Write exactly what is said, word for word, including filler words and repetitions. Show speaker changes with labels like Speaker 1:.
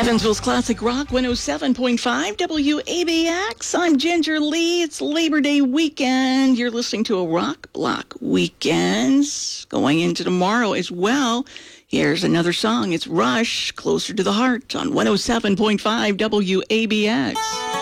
Speaker 1: Evansville's Classic Rock one oh seven point five W A B X. I'm Ginger Lee. It's Labor Day weekend. You're listening to a Rock Block Weekends going into tomorrow as well. Here's another song. It's Rush, Closer to the Heart on one oh seven point five W A B X.